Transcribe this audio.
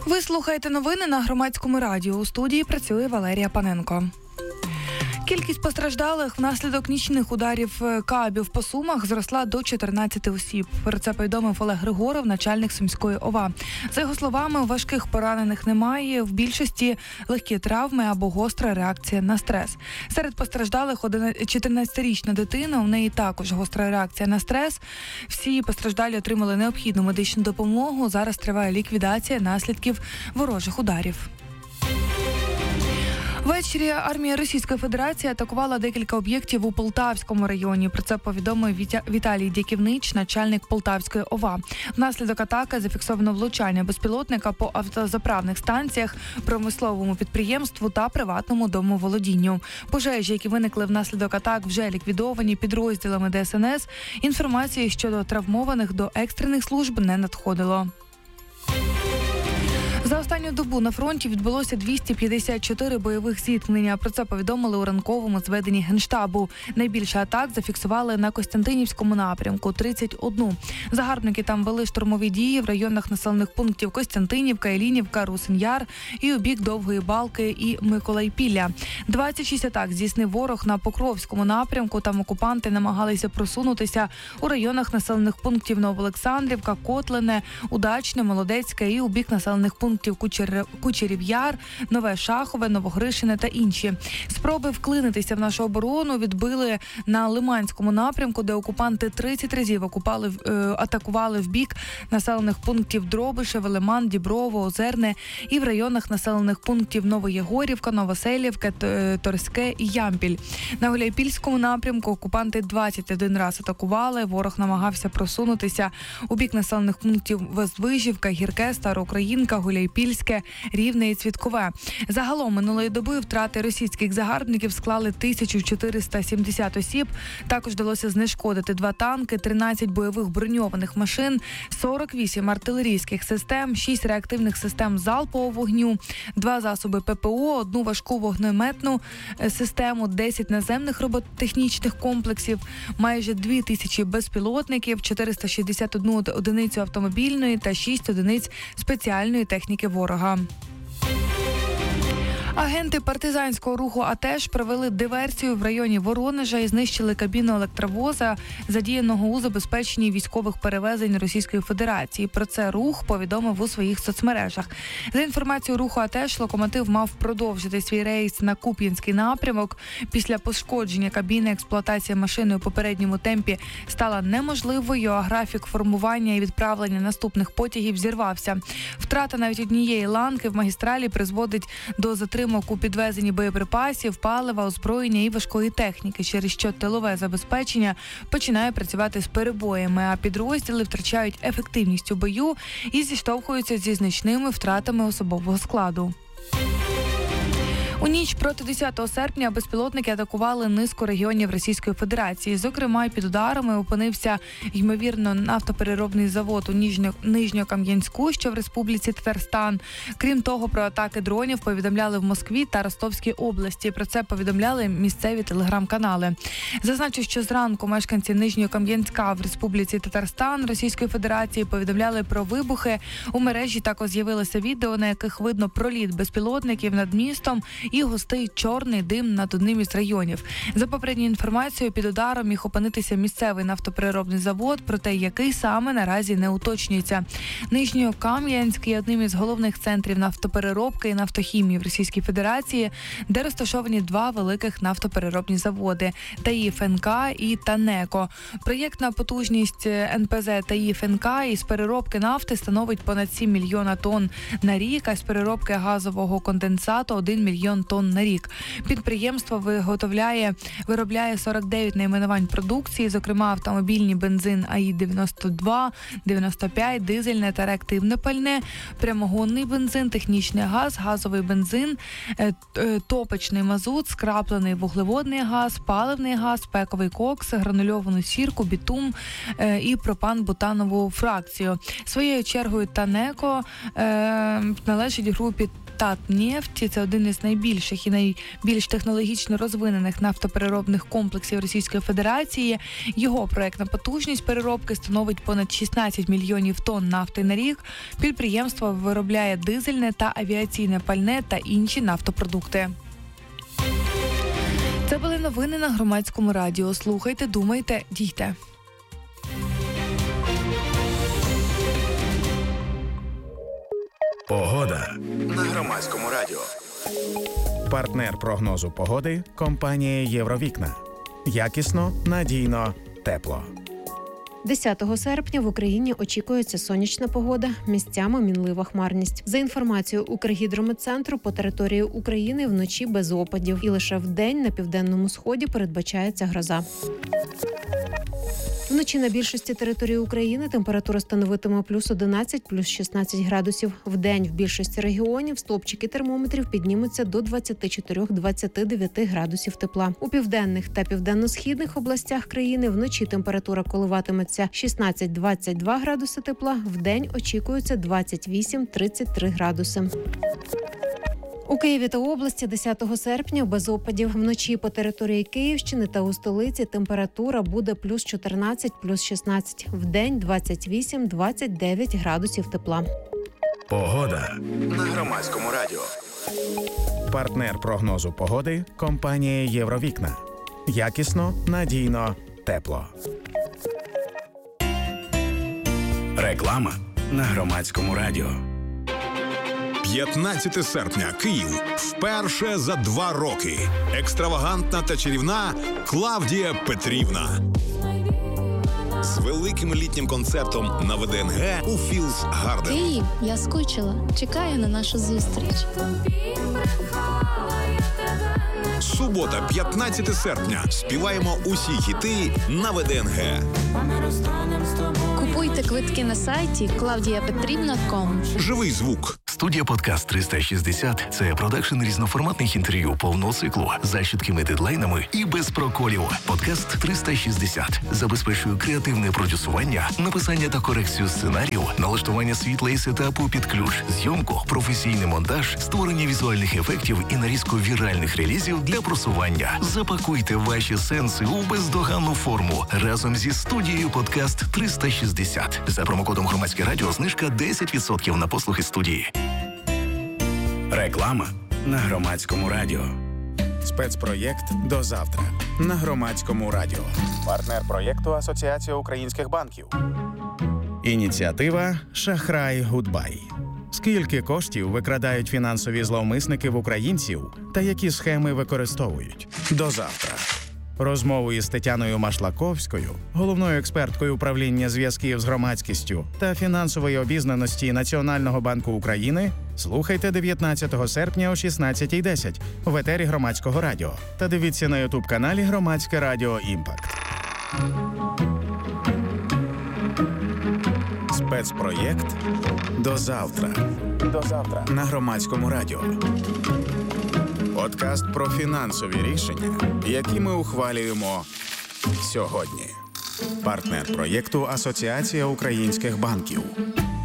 Ви слухаєте новини на Громадському радіо. У студії працює Валерія Паненко. Кількість постраждалих внаслідок нічних ударів кабів по Сумах зросла до 14 осіб. Про це повідомив Олег Григоров, начальник Сумської ОВА. За його словами, важких поранених немає, в більшості легкі травми або гостра реакція на стрес. Серед постраждалих 14-річна дитина, у неї також гостра реакція на стрес. Всі постраждалі отримали необхідну медичну допомогу. Зараз триває ліквідація наслідків ворожих ударів. Ввечері армія Російської Федерації атакувала декілька об'єктів у Полтавському районі. Про це повідомив Віталій Дяківнич, начальник Полтавської ОВА. Внаслідок атаки зафіксовано влучання безпілотника по автозаправних станціях, промисловому підприємству та приватному домоволодінню. Пожежі, які виникли внаслідок атак, вже ліквідовані підрозділами ДСНС. Інформації щодо травмованих до екстрених служб не надходило. За останню добу на фронті відбулося 254 бойових зіткнення. Про це повідомили у ранковому зведенні Генштабу. Найбільше атак зафіксували на Костянтинівському напрямку – 31. Загарбники там вели штурмові дії в районах населених пунктів Костянтинівка, Іллінівка, Русин-Яр і у бік Довгої Балки і Миколайпілля. 26 атак здійснив ворог на Покровському напрямку. Там окупанти намагалися просунутися у районах населених пунктів Новоолександрівка, Котлине, Удачне, Молодецьке і у бік населених пунктів Кучерів-Яр, Нове Шахове, Новогришине та інші. Спроби вклинитися в нашу оборону відбили на Лиманському напрямку, де окупанти 30 разів атакували в бік населених пунктів Дробишеве, Лиман, Діброво, Озерне і в районах населених пунктів Новоєгорівка, Новоселівка, Торське і Ямпіль. На Гуляйпільському напрямку окупанти 21 раз атакували. Ворог намагався просунутися у бік населених пунктів Воздвижівка, Гірке, Староукраїнка, Гуляйпільське, Рівне і Цвіткове. Загалом минулої доби втрати російських загарбників склали 1470 осіб. Також вдалося знешкодити 2 танки, 13 бойових броньованих машин, 48 артилерійських систем, 6 реактивних систем залпового вогню, 2 засоби ППО, 1 важку вогнеметну систему, 10 наземних робототехнічних комплексів, майже 2000 безпілотників, 461 одиницю автомобільної та 6 одиниць спеціальної техніки ворога. Агенти партизанського руху АТЕШ провели диверсію в районі Воронежа і знищили кабіну електровоза, задіяного у забезпеченні військових перевезень Російської Федерації. Про це рух повідомив у своїх соцмережах. За інформацією руху АТЕШ, локомотив мав продовжити свій рейс на Куп'янський напрямок. Після пошкодження кабіни експлуатація машини у попередньому темпі стала неможливою, а графік формування і відправлення наступних потягів зірвався. Втрата навіть однієї ланки в магістралі призводить до затримання у підвезенні боєприпасів, палива, озброєння і важкої техніки, через що тилове забезпечення починає працювати з перебоями, а підрозділи втрачають ефективність у бою і зіштовхуються зі значними втратами особового складу. У ніч проти 10 серпня безпілотники атакували низку регіонів Російської Федерації. Зокрема, під ударами опинився, ймовірно, нафтопереробний завод у Нижньокам'янську, що в Республіці Татарстан. Крім того, про атаки дронів повідомляли в Москві та Ростовській області. Про це повідомляли місцеві телеграм-канали. Зазначу, що зранку мешканці Нижньокам'янська в Республіці Татарстан Російської Федерації повідомляли про вибухи. У мережі також з'явилося відео, на яких видно проліт безпілотників над містом і густий чорний дим над одним із районів. За попередньою інформацією, під ударом міг опинитися місцевий нафтопереробний завод, проте який саме наразі не уточнюється. Нижньокам'янськ є одним із головних центрів нафтопереробки і нафтохімії в Російській Федерації, де розташовані 2 великих нафтопереробні заводи – ТАІФ НК і ТАНЕКО. Проєктна потужність НПЗ ТАІФ НК із переробки нафти становить понад 7 мільйона тонн на рік, а з переробки газового конденсату – 1 мільйон тонн на рік. Підприємство виробляє 49 найменувань продукції, зокрема автомобільні бензин АІ-92, 95, дизельне та реактивне пальне, прямогонний бензин, технічний газ, газовий бензин, топочний мазут, скраплений вуглеводний газ, паливний газ, пековий кокс, гранульовану сірку, бітум і пропан-бутанову фракцію. Своєю чергою ТАНЕКО належить групі Татнефть. Це один із найбільших найбільших і найбільш технологічно розвинених нафтопереробних комплексів Російської Федерації. Його проектна потужність переробки становить понад 16 мільйонів тонн нафти на рік. Підприємство виробляє дизельне та авіаційне пальне та інші нафтопродукти. Це були новини на Громадському радіо. Слухайте, думайте, дійте. Погода на Громадському радіо. Партнер прогнозу погоди – компанія «Євровікна». Якісно, надійно, тепло. 10 серпня в Україні очікується сонячна погода, місцями мінлива хмарність. За інформацією Укргідрометцентру, по території України вночі без опадів. І лише вдень на південному сході передбачається гроза. Вночі на більшості території України температура становитиме плюс 11, плюс 16 градусів. Вдень в більшості регіонів стовпчики термометрів піднімуться до 24-29 градусів тепла. У південних та південно-східних областях країни вночі температура коливатиметься 16-22 градуси тепла, вдень очікується 28-33 градуси. У Києві та області 10 серпня без опадів. Вночі по території Київщини та у столиці температура буде плюс 14, плюс 16. Вдень 28-29 градусів тепла. Погода на Громадському радіо. Партнер прогнозу погоди – компанія «Євровікна». Якісно, надійно, тепло. Реклама на Громадському радіо. 15 серпня. Київ. Вперше за 2 роки. Екстравагантна та чарівна Клавдія Петрівна. З великим літнім концертом на ВДНГ у Філс Гарден. Київ, я скучила. Чекаю на нашу зустріч. Субота, 15 серпня. Співаємо усі хіти на ВДНГ. Купуйте квитки на сайті claudiapetrivna.com. Живий звук. Студія «Подкаст 360» – це продакшн різноформатних інтерв'ю повного циклу за чіткими дедлайнами і без проколів. «Подкаст 360» забезпечує креативне продюсування, написання та корекцію сценарію, налаштування світла і сетапу під ключ, зйомку, професійний монтаж, створення візуальних ефектів і нарізку віральних релізів для просування. Запакуйте ваші сенси у бездоганну форму разом зі студією «Подкаст 360». За промокодом «Громадське радіо» знижка 10% на послуги студії. Реклама на Громадському радіо. Спецпроєкт «До завтра» на Громадському радіо. Партнер проєкту Асоціація українських банків. Ініціатива «Шахрай Гудбай». Скільки коштів викрадають фінансові зловмисники в українців та які схеми використовують? До завтра. Розмову із Тетяною Машлаковською, головною експерткою управління зв'язків з громадськістю та фінансової обізнаності Національного банку України, слухайте 19 серпня о 16:10 в етері Громадського радіо та дивіться на ютуб-каналі Громадське радіо Імпакт. Спецпроєкт «До завтра». До завтра на Громадському радіо. Подкаст про фінансові рішення, які ми ухвалюємо сьогодні. Партнер проєкту Асоціація українських банків.